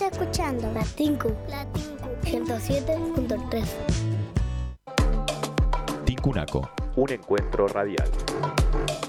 Estás escuchando La Tinku 107.3. Tinkunaco, un encuentro radial.